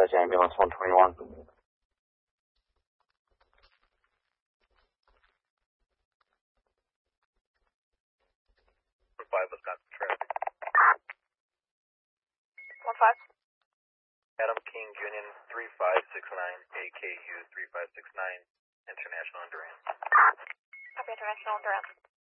Dispatch ambulance 121. 5 Wisconsin traffic. 1-5. Adam King, Union 3569, AKU 3569, International Endurance. Copy, International Endurance.